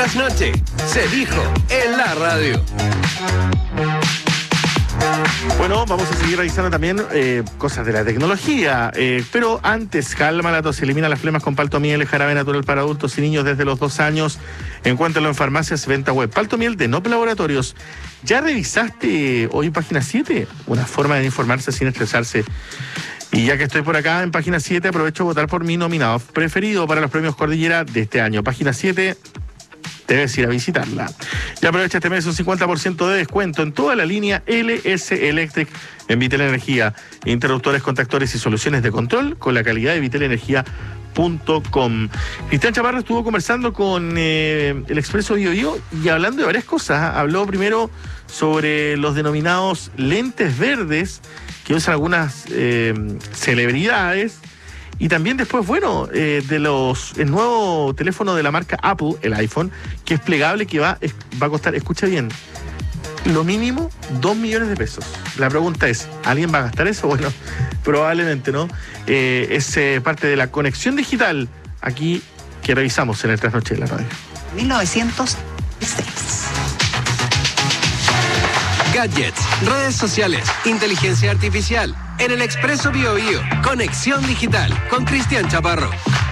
Buenas noches, se dijo en la radio. Bueno, vamos a seguir revisando también cosas de la tecnología, pero antes, calma la tos, elimina las flemas con Paltomiel, jarabe natural para adultos y niños desde los 2 años. Encuéntralo en farmacias, venta web. Paltomiel de Nop Laboratorios. ¿Ya revisaste hoy página 7? Una forma de informarse sin estresarse. Y ya que estoy por acá en página 7, aprovecho a votar por mi nominado preferido para los premios Cordillera de este año. Página 7. Debes ir a visitarla. Y aprovecha este mes un 50% de descuento en toda la línea LS Electric en Vitel Energía. Interruptores, contactores y soluciones de control con la calidad de vitelenergia.com. Cristian Chaparro estuvo conversando con el Expreso BioBio y hablando de varias cosas. Habló primero sobre los denominados lentes verdes que usan algunas celebridades. Y también después, bueno, el nuevo teléfono de la marca Apple, el iPhone, que es plegable, que va a costar, escucha bien, lo mínimo 2 millones de pesos. La pregunta es, ¿alguien va a gastar eso? Bueno, probablemente no. Es parte de la conexión digital aquí que revisamos en el Trasnoche de la Radio. 1906. Gadgets, redes sociales, inteligencia artificial. En el Expreso BioBio, conexión digital con Cristian Chaparro.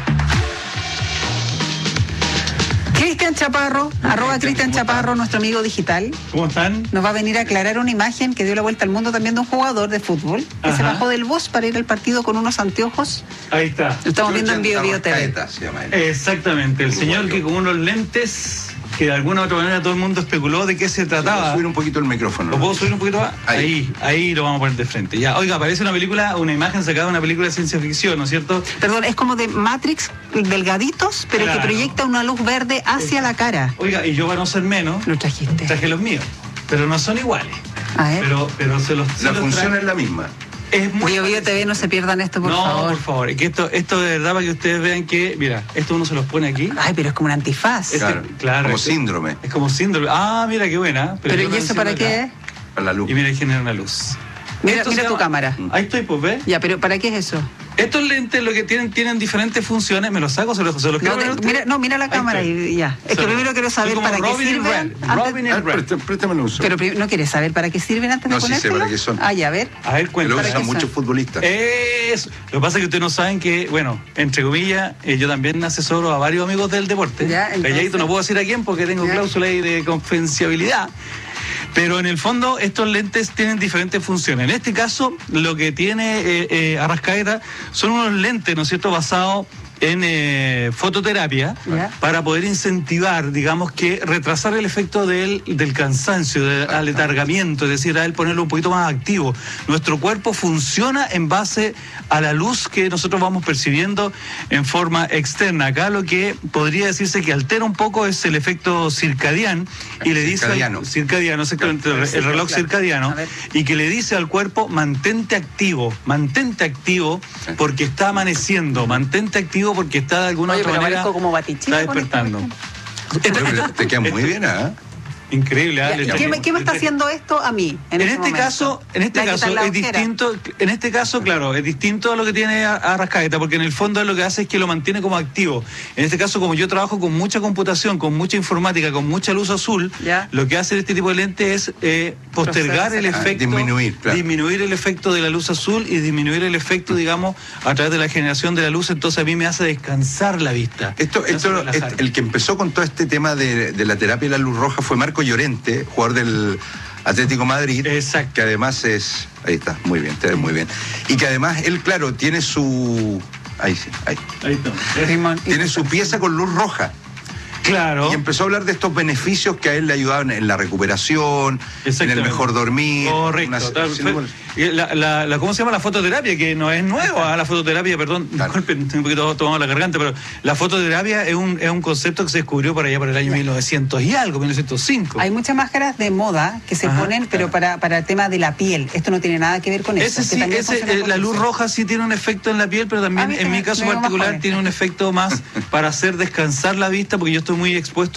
Cristian Chaparro, @Cristian Chaparro, nuestro amigo digital. ¿Cómo están? Nos va a venir a aclarar una imagen que dio la vuelta al mundo también de un jugador de fútbol que se bajó del bus para ir al partido con unos anteojos. Ahí está. Lo estamos viendo en BioBio TV. Exactamente, el señor que con unos lentes que de alguna u otra manera todo el mundo especuló de qué se trataba. ¿Puedo subir un poquito el micrófono? ¿Lo puedo subir un poquito más? Ahí. Ahí lo vamos a poner de frente. Ya, oiga, aparece una imagen sacada de una película de ciencia ficción, ¿no es cierto? Perdón, es como de Matrix, delgaditos, pero Claro. que proyecta una luz verde hacia la cara. Oiga, y yo para no ser menos, Lo trajiste. traje los míos, pero no son iguales. A ver. Pero se los La los función traje. es la misma. Es muy BioBio TV, no se pierdan esto, por favor. por favor. Que esto de verdad para que ustedes vean que, mira, esto uno se los pone aquí. Ay, pero es como un antifaz. Claro. Como este- síndrome. Es como síndrome. Ah, mira qué buena. Pero yo ¿y lo eso para enciendo qué acá. es? Para la luz. Y mira, genera una luz. Mira, Esto mira se tu llama- cámara. Ahí estoy, pues, ¿ves? Ya, pero ¿para qué es eso? Estos lentes lo que tienen diferentes funciones. ¿Me los saco? ¿Se los quiero No, ver a ustedes? mira la Ahí cámara estoy. y ya. Es que primero quiero saber Son para como qué Robin y sirven. Red. Robin y Ah, Red. préstame el uso. Pero ¿no quieres saber para qué sirven antes de No, sí sé ponértelo? para qué son. Ah, ya, a ver. A ver, Lo cuéntame. ¿para usan qué muchos son? futbolistas. Eso. Lo que pasa es que ustedes no saben que, bueno, entre comillas, yo también asesoro a varios amigos del deporte. Ya, entonces- Calladito no puedo decir a quién porque tengo Ya. cláusula ahí de confidencialidad. Pero en el fondo estos lentes tienen diferentes funciones. En este caso, lo que tiene Arrascaeta son unos lentes, ¿no es cierto?, basados en fototerapia, Ya. para poder incentivar, digamos que retrasar el efecto del cansancio, del aletargamiento, es decir, a él ponerlo un poquito más activo. Nuestro cuerpo funciona en base a la luz que nosotros vamos percibiendo en forma externa. Acá lo que podría decirse que altera un poco es el efecto circadiano y le dice circadiano, exactamente, el reloj circadiano, A ver. y que le dice al cuerpo mantente activo porque está amaneciendo, mantente activo porque está de alguna Oye, otra pero manera parezco como Batichica está con esta despertando. Pero te queda muy bien, ¿ah? Increíble, Ya, Ale. ¿Qué me está haciendo esto a mí? En ese este momento? caso Me va a quitar la es ojera. distinto. En este caso, claro, es distinto a lo que tiene Arrascaeta, porque en el fondo lo que hace es que lo mantiene como activo. En este caso, como yo trabajo con mucha computación, con mucha informática, con mucha luz azul, Ya. lo que hace este tipo de lente es postergar el Procesar. efecto, disminuir el efecto de la luz azul y disminuir el efecto, digamos, a través de la generación de la luz. Entonces a mí me hace descansar la vista. El que empezó con todo este tema de la terapia de la luz roja fue Marco Llorente, jugador del Atlético Madrid. Exacto. Que además ahí está, muy bien, te ves muy bien. Y que además él, claro, tiene su... Ahí sí, ahí. Ahí está. Simón, Tiene su pieza con luz roja. Claro. Y empezó a hablar de estos beneficios que a él le ayudaban en la recuperación, en el Exactamente. mejor dormir. Correcto. ¿Cómo se llama la fototerapia? Que no es nueva, la fototerapia, perdón, Claro. disculpen, estoy un poquito tomado la garganta, pero la fototerapia es un concepto que se descubrió por allá por el año 1900 y algo, 1905. Hay muchas máscaras de moda que se Ajá, ponen, pero para el tema de la piel. Esto no tiene nada que ver con eso. Ese que sí, también funciona con la luz eso. roja sí tiene un efecto en la piel, pero también A mí en mi me caso veo más particular joven. tiene un efecto más para hacer descansar la vista, porque yo estoy muy expuesto